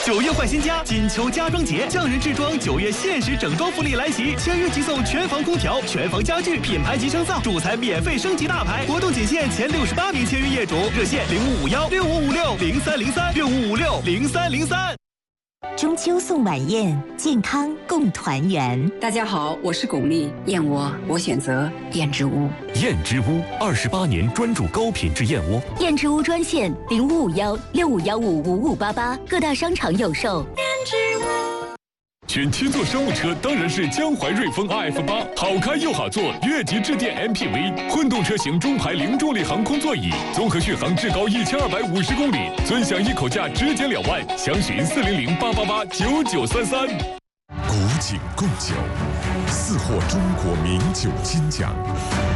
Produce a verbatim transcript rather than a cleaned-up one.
九月换新家，金秋家装节，匠人制装九月限时整装福利来袭，签约即送全房空调、全房家具、品牌集成灶，主材免费升级大牌。活动仅限前六十八名签约业主，热线零五五幺六五五六零三零三六五五六零三零三。 中秋送晚宴，健康共团圆。 大家好，我是巩俐，燕窝我选择燕之屋。 燕之屋二十八年专注高品质燕窝。 燕之屋专线零五五幺六五幺五五五八八，各大商场有售。燕之屋。 选七座商务车当然是江淮瑞风 R F 八，好开又好坐，越级致电 M P V， 混动车型中排零重力航空座椅，综合续航至高一千二百五十公里，尊享一口价直减两万，详询四零零八八八九九三三。 古井贡酒，四获中国名酒金奖。